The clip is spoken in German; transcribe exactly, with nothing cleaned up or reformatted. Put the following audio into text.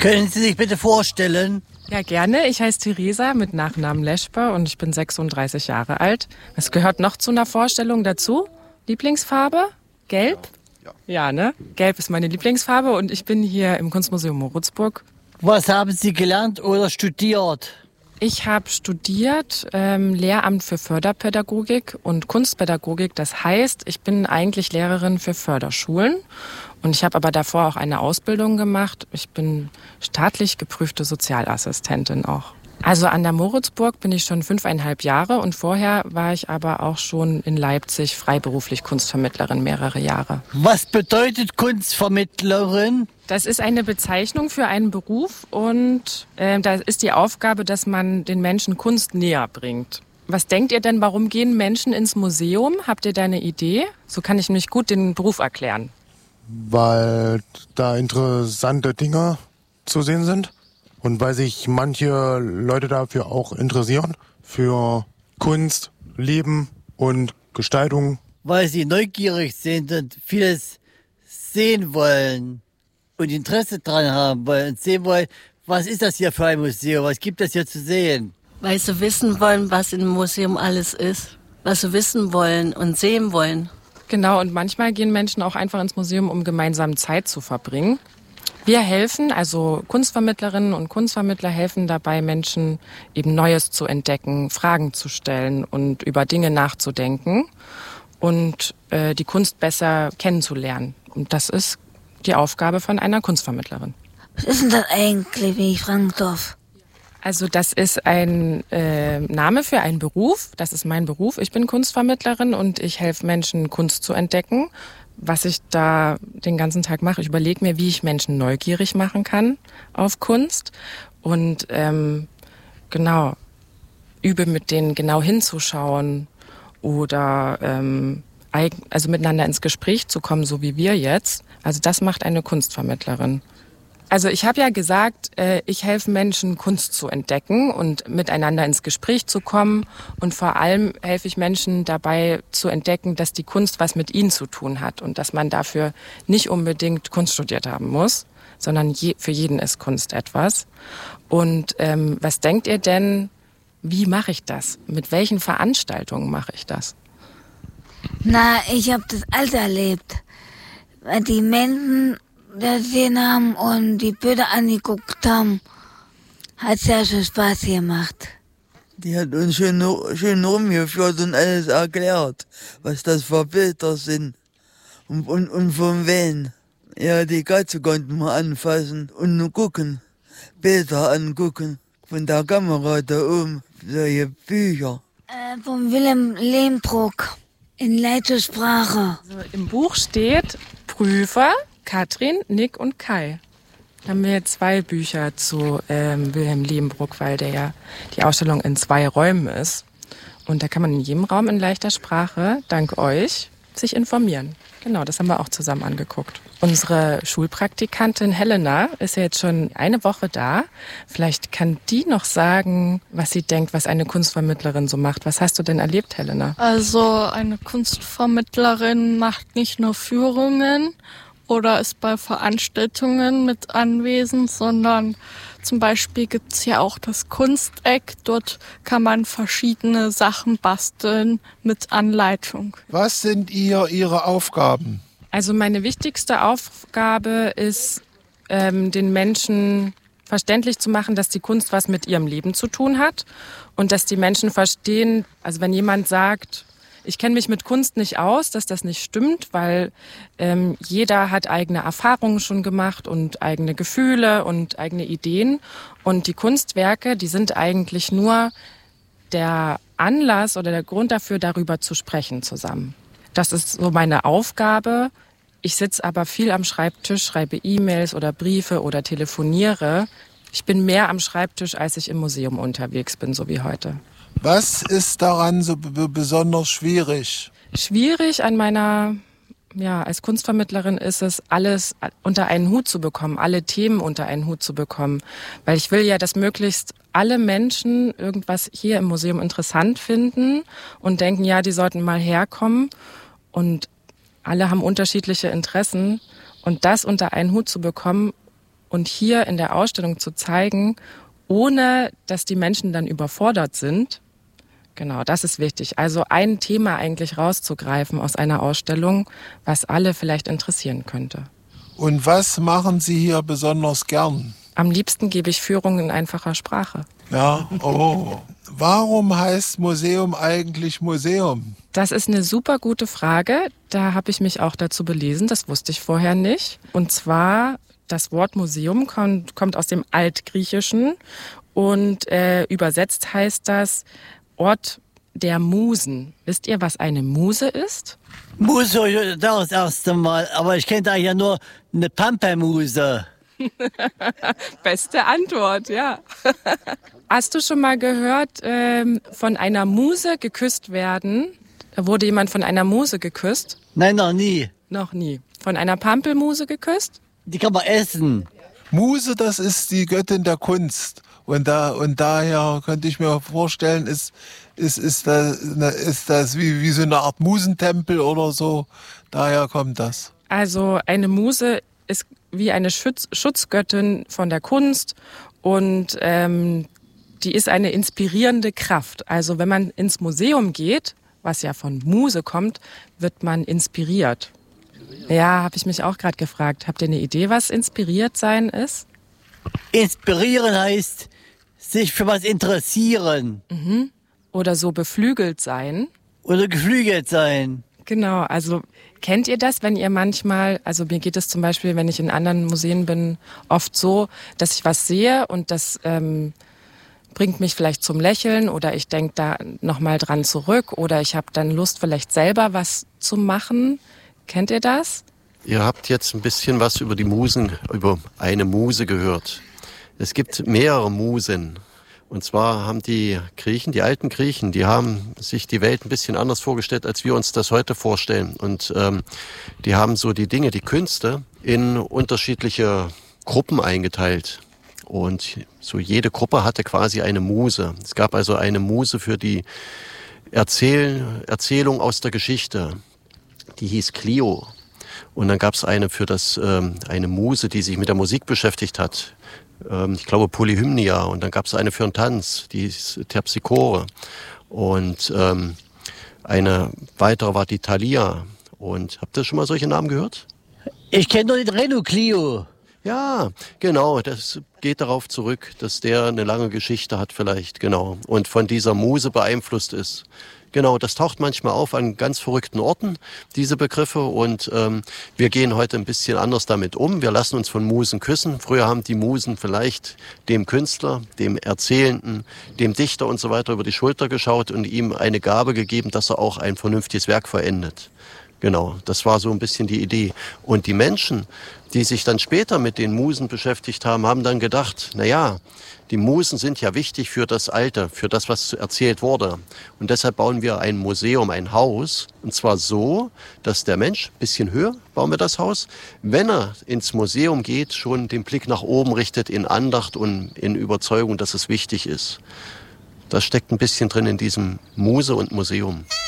Können Sie sich bitte vorstellen? Ja, gerne. Ich heiße Theresa mit Nachnamen Leschper und ich bin sechsunddreißig Jahre alt. Was gehört noch zu einer Vorstellung dazu? Lieblingsfarbe? Gelb? Ja. Ja, ne? Gelb ist meine Lieblingsfarbe und ich bin hier im Kunstmuseum Moritzburg. Was haben Sie gelernt oder studiert? Ich habe studiert ähm, Lehramt für Förderpädagogik und Kunstpädagogik. Das heißt, ich bin eigentlich Lehrerin für Förderschulen. Und ich habe aber davor auch eine Ausbildung gemacht. Ich bin staatlich geprüfte Sozialassistentin auch. Also an der Moritzburg bin ich schon fünfeinhalb Jahre und vorher war ich aber auch schon in Leipzig freiberuflich Kunstvermittlerin mehrere Jahre. Was bedeutet Kunstvermittlerin? Das ist eine Bezeichnung für einen Beruf und äh, da ist die Aufgabe, dass man den Menschen Kunst näher bringt. Was denkt ihr denn, warum gehen Menschen ins Museum? Habt ihr da eine Idee? So kann ich nämlich gut den Beruf erklären. Weil da interessante Dinge zu sehen sind und weil sich manche Leute dafür auch interessieren, für Kunst, Leben und Gestaltung. Weil sie neugierig sind und vieles sehen wollen und Interesse dran haben wollen und sehen wollen, was ist das hier für ein Museum, was gibt es hier zu sehen? Weil sie wissen wollen, was im Museum alles ist, was sie wissen wollen und sehen wollen. Genau, und manchmal gehen Menschen auch einfach ins Museum, um gemeinsam Zeit zu verbringen. Wir helfen, also Kunstvermittlerinnen und Kunstvermittler helfen dabei, Menschen eben Neues zu entdecken, Fragen zu stellen und über Dinge nachzudenken und äh, die Kunst besser kennenzulernen. Und das ist die Aufgabe von einer Kunstvermittlerin. Was ist denn das eigentlich, wenn ich fragen darf? Also das ist ein äh, Name für einen Beruf. Das ist mein Beruf. Ich bin Kunstvermittlerin und ich helfe Menschen, Kunst zu entdecken. Was ich da den ganzen Tag mache, ich überlege mir, wie ich Menschen neugierig machen kann auf Kunst. Und ähm, genau, übe mit denen genau hinzuschauen oder ähm, also miteinander ins Gespräch zu kommen, so wie wir jetzt. Also das macht eine Kunstvermittlerin. Also ich habe ja gesagt, ich helfe Menschen, Kunst zu entdecken und miteinander ins Gespräch zu kommen. Und vor allem helfe ich Menschen dabei zu entdecken, dass die Kunst was mit ihnen zu tun hat und dass man dafür nicht unbedingt Kunst studiert haben muss, sondern je, für jeden ist Kunst etwas. Und ähm, was denkt ihr denn, wie mache ich das? Mit welchen Veranstaltungen mache ich das? Na, ich habe das alles erlebt. Weil die Menschen gesehen haben und die Bilder angeguckt haben, hat sehr viel Spaß gemacht. Die hat uns schön, schön rumgeführt und alles erklärt, was das für Bilder sind und, und, und von wen. Ja, die Katze konnten wir anfassen und gucken, Bilder angucken. Von der Kamera da oben, solche Bücher. Äh, von Wilhelm Lehmbruck in Leitersprache. Also im Buch steht Prüfer, Katrin, Nick und Kai. Da haben wir zwei Bücher zu ähm, Wilhelm Lehmbruck, weil der ja die Ausstellung in zwei Räumen ist. Und da kann man in jedem Raum in leichter Sprache, dank euch, sich informieren. Genau, das haben wir auch zusammen angeguckt. Unsere Schulpraktikantin Helena ist ja jetzt schon eine Woche da. Vielleicht kann die noch sagen, was sie denkt, was eine Kunstvermittlerin so macht. Was hast du denn erlebt, Helena? Also eine Kunstvermittlerin macht nicht nur Führungen oder ist bei Veranstaltungen mit anwesend, sondern zum Beispiel gibt's hier auch das Kunsteck. Dort kann man verschiedene Sachen basteln mit Anleitung. Was sind ihr Ihre Aufgaben? Also meine wichtigste Aufgabe ist, ähm, den Menschen verständlich zu machen, dass die Kunst was mit ihrem Leben zu tun hat und dass die Menschen verstehen, also wenn jemand sagt, ich kenne mich mit Kunst nicht aus, dass das nicht stimmt, weil ähm, jeder hat eigene Erfahrungen schon gemacht und eigene Gefühle und eigene Ideen. Und die Kunstwerke, die sind eigentlich nur der Anlass oder der Grund dafür, darüber zu sprechen zusammen. Das ist so meine Aufgabe. Ich sitze aber viel am Schreibtisch, schreibe E-Mails oder Briefe oder telefoniere. Ich bin mehr am Schreibtisch, als ich im Museum unterwegs bin, so wie heute. Was ist daran so b- besonders schwierig? Schwierig an meiner, ja, als Kunstvermittlerin ist es, alles unter einen Hut zu bekommen, alle Themen unter einen Hut zu bekommen. Weil ich will ja, dass möglichst alle Menschen irgendwas hier im Museum interessant finden und denken, ja, die sollten mal herkommen. Und alle haben unterschiedliche Interessen. Und das unter einen Hut zu bekommen, und hier in der Ausstellung zu zeigen, ohne dass die Menschen dann überfordert sind. Genau, das ist wichtig. Also ein Thema eigentlich rauszugreifen aus einer Ausstellung, was alle vielleicht interessieren könnte. Und was machen Sie hier besonders gern? Am liebsten gebe ich Führungen in einfacher Sprache. Ja, oh. Warum heißt Museum eigentlich Museum? Das ist eine super gute Frage. Da habe ich mich auch dazu belesen. Das wusste ich vorher nicht. Und zwar, das Wort Museum kommt, kommt aus dem Altgriechischen und äh, übersetzt heißt das Ort der Musen. Wisst ihr, was eine Muse ist? Muse höre ich da das erste Mal, aber ich kenne da ja nur eine Pampelmuse. Beste Antwort, ja. Hast du schon mal gehört ähm, von einer Muse geküsst werden? Da wurde jemand von einer Muse geküsst? Nein, noch nie. Noch nie. Von einer Pampelmuse geküsst? Die kann man essen. Muse, das ist die Göttin der Kunst. Und da und daher könnte ich mir vorstellen, ist ist ist das ist das wie wie so eine Art Musentempel oder so. Daher kommt das. Also eine Muse ist wie eine Schutz, Schutzgöttin von der Kunst und ähm, die ist eine inspirierende Kraft. Also wenn man ins Museum geht, was ja von Muse kommt, wird man inspiriert. Ja, habe ich mich auch gerade gefragt. Habt ihr eine Idee, was inspiriert sein ist? Inspirieren heißt sich für was interessieren. Mhm. Oder so beflügelt sein. Oder geflügelt sein. Genau, also kennt ihr das, wenn ihr manchmal, also mir geht es zum Beispiel, wenn ich in anderen Museen bin, oft so, dass ich was sehe und das ähm, bringt mich vielleicht zum Lächeln oder ich denke da nochmal dran zurück oder ich habe dann Lust, vielleicht selber was zu machen. Kennt ihr das? Ihr habt jetzt ein bisschen was über die Musen, über eine Muse gehört. Es gibt mehrere Musen. Und zwar haben die Griechen, die alten Griechen, die haben sich die Welt ein bisschen anders vorgestellt, als wir uns das heute vorstellen. Und ähm, die haben so die Dinge, die Künste in unterschiedliche Gruppen eingeteilt. Und so jede Gruppe hatte quasi eine Muse. Es gab also eine Muse für die Erzähl- Erzählung aus der Geschichte. Die hieß Clio. Und dann gab es eine für das ähm, eine Muse, die sich mit der Musik beschäftigt hat. Ähm, ich glaube Polyhymnia. Und dann gab es eine für einen Tanz, die hieß Terpsichore. Und ähm, eine weitere war die Thalia. Und habt ihr schon mal solche Namen gehört? Ich kenne nur den Renault Clio. Ja, genau. Das geht darauf zurück, dass der eine lange Geschichte hat vielleicht, genau. Und von dieser Muse beeinflusst ist. Genau, das taucht manchmal auf an ganz verrückten Orten, diese Begriffe. Und ähm, wir gehen heute ein bisschen anders damit um. Wir lassen uns von Musen küssen. Früher haben die Musen vielleicht dem Künstler, dem Erzählenden, dem Dichter und so weiter über die Schulter geschaut und ihm eine Gabe gegeben, dass er auch ein vernünftiges Werk vollendet. Genau, das war so ein bisschen die Idee. Und die Menschen, die sich dann später mit den Musen beschäftigt haben, haben dann gedacht, na ja, die Musen sind ja wichtig für das Alte, für das, was erzählt wurde. Und deshalb bauen wir ein Museum, ein Haus. Und zwar so, dass der Mensch, ein bisschen höher bauen wir das Haus, wenn er ins Museum geht, schon den Blick nach oben richtet in Andacht und in Überzeugung, dass es wichtig ist. Das steckt ein bisschen drin in diesem Muse und Museum.